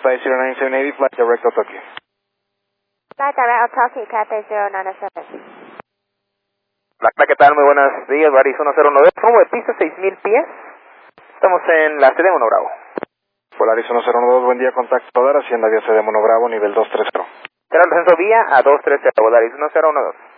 Cathay 09780, flight direct to Tokyo. Flight direct to Tokyo, Cathay 097. ¿Qué tal? Muy buenos días, Baris 109, rumbo de pista 6000 pies. Estamos en la sede Mono Bravo. Polaris 109, buen día, contacto dar, Hacienda vía sede Mono Bravo, nivel 230. Será el descenso vía a 230, Polaris 1012.